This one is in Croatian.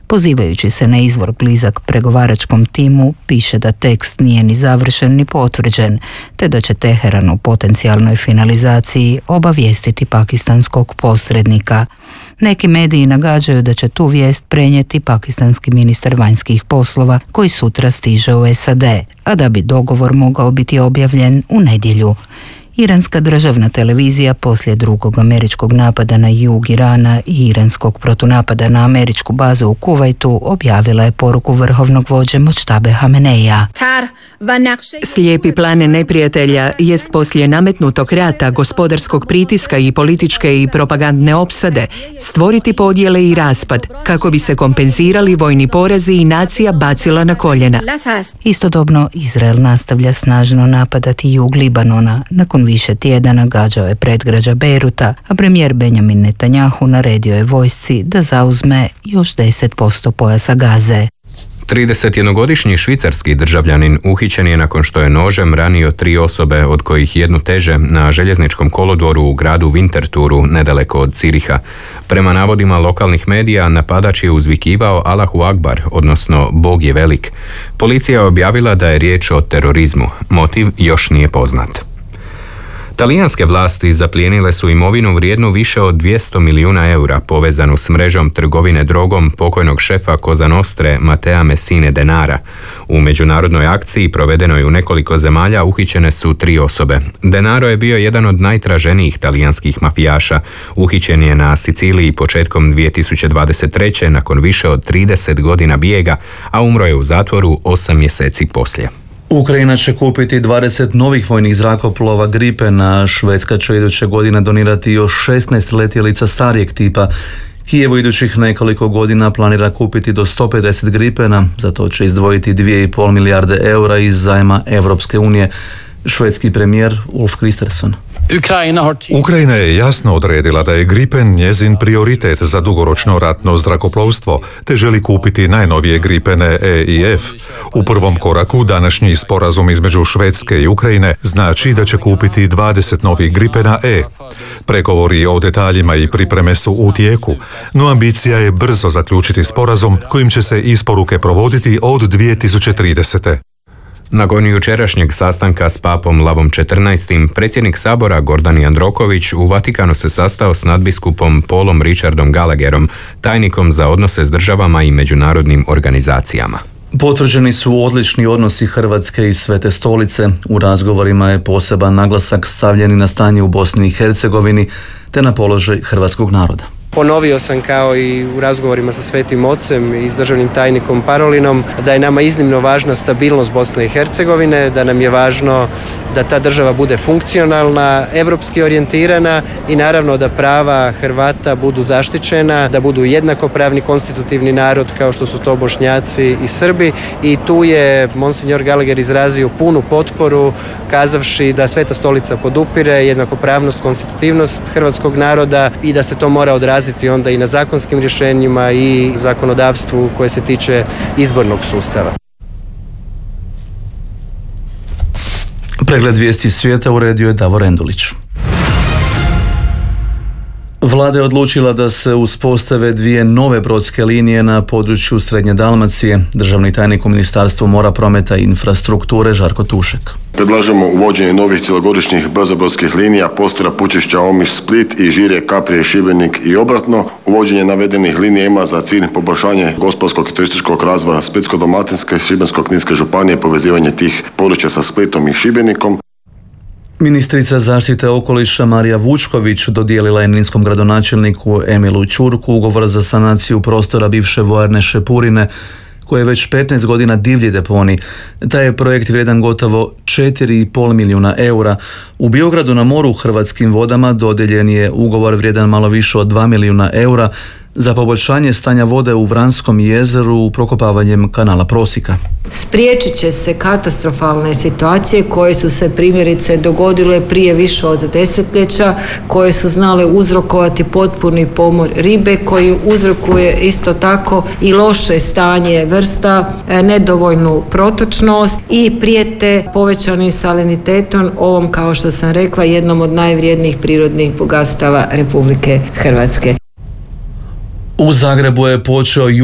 Pozivajući se na izvor blizak pregovaračkom timu, piše da tekst nije ni završen ni potvrđen, te da će Teheran o potencijalnoj finalizaciji obavijestiti pakistanskog posrednika. Neki mediji nagađaju da će tu vijest prenijeti pakistanski ministar vanjskih poslova koji sutra stiže u SAD, a da bi dogovor mogao biti objavljen u nedjelju. Iranska državna televizija poslije drugog američkog napada na jug Irana i iranskog protunapada na američku bazu u Kuvajtu objavila je poruku vrhovnog vođe Močtabe Hameneja. Slijepi plan neprijatelja jest poslije nametnutog rata, gospodarskog pritiska i političke i propagandne opsade stvoriti podjele i raspad kako bi se kompenzirali vojni porazi i nacija bacila na koljena. Istodobno Izrael nastavlja snažno napadati jug Libanona. Nakon više tjedana gađao je predgrađa Bejruta, a premijer Benjamin Netanjahu naredio je vojsci da zauzme još 10% pojasa Gaze. 31-godišnji švicarski državljanin uhićen je nakon što je nožem ranio 3 osobe, od kojih jednu teže, na željezničkom kolodvoru u gradu Winterthuru, nedaleko od Ciriha. Prema navodima lokalnih medija, napadač je uzvikivao Allahu Akbar, odnosno Bog je velik. Policija je objavila da je riječ o terorizmu. Motiv još nije poznat. Talijanske vlasti zaplijenile su imovinu vrijednu više od 200 milijuna eura povezanu s mrežom trgovine drogom pokojnog šefa Cosa Nostre Mattea Messine Denara. U međunarodnoj akciji provedenoj u nekoliko zemalja uhićene su 3 osobe. Denaro je bio jedan od najtraženijih talijanskih mafijaša. Uhićen je na Siciliji početkom 2023. nakon više od 30 godina bijega, a umro je u zatvoru 8 mjeseci poslije. Ukrajina će kupiti 20 novih vojnih zrakoplova Gripena, Švedska će iduće godine donirati još 16 letjelica starijeg tipa. Kijev idućih nekoliko godina planira kupiti do 150 Gripena, za to će izdvojiti 2,5 milijarde eura iz zajma Europske unije. Švedski premijer Ulf Kristersson. Ukrajina je jasno odredila da je Gripen njezin prioritet za dugoročno ratno zrakoplovstvo, te želi kupiti najnovije Gripene E i F. U prvom koraku današnji sporazum između Švedske i Ukrajine znači da će kupiti 20 novih Gripena E. Pregovori o detaljima i pripreme su u tijeku, no ambicija je brzo zaključiti sporazum kojim će se isporuke provoditi od 2030. Nakon jučerašnjeg sastanka s papom Lavom XIV, predsjednik Sabora Gordan Jandroković u Vatikanu se sastao s nadbiskupom Paulom Richardom Gallagherom, tajnikom za odnose s državama i međunarodnim organizacijama. Potvrđeni su odlični odnosi Hrvatske i Svete Stolice. U razgovorima je poseban naglasak stavljen i na stanje u Bosni i Hercegovini te na položaj hrvatskog naroda. Ponovio sam kao i u razgovorima sa Svetim Ocem i s državnim tajnikom Parolinom da je nama iznimno važna stabilnost Bosne i Hercegovine, da nam je važno da ta država bude funkcionalna, evropski orijentirana i naravno da prava Hrvata budu zaštićena, da budu jednakopravni konstitutivni narod kao što su to Bošnjaci i Srbi, i tu je Monsignor Gallagher izrazio punu potporu kazavši da Sveta Stolica podupire jednakopravnost, konstitutivnost hrvatskog naroda i da se to mora odraziti onda i na zakonskim rješenjima i zakonodavstvu koje se tiče izbornog sustava. Pregled vijesti svijeta uredio je Davor Endulić. Vlada je odlučila da se uspostave 2 nove brodske linije na području Srednje Dalmacije. Državni tajnik u Ministarstvu mora, prometa i infrastrukture Žarko Tušek. Predlažemo uvođenje novih cjelogodišnjih brzobrodskih linija Postira, Pučišća, Omiš, Split i Žirje, Kaprije, Šibenik i obratno. Uvođenje navedenih linija ima za cilj poboljšanje gospodarskog i turističkog razvoja Splitsko-dalmatinske, Šibensko-kninske županije, povezivanje tih područja sa Splitom i Šibenikom. Ministrica zaštite okoliša Marija Vučković dodijelila je ninskom gradonačelniku Emilu Ćurku ugovor za sanaciju prostora bivše vojarne Šepurine, koje je već 15 godina divlji deponij. Taj je projekt vrijedan gotovo 4,5 milijuna eura. U Biogradu na moru Hrvatskim vodama dodijeljen je ugovor vrijedan malo više od 2 milijuna eura za poboljšanje stanja vode u Vranskom jezeru prokopavanjem kanala Prosika. Spriječit će se katastrofalne situacije koje su se primjerice dogodile prije više od desetljeća, koje su znale uzrokovati potpuni pomor ribe, koji uzrokuje isto tako i loše stanje vrsta, nedovoljnu protočnost i prijete povećanim salinitetom ovom, kao što sam rekla, jednom od najvrijednijih prirodnih bogatstava Republike Hrvatske. U Zagrebu je počeo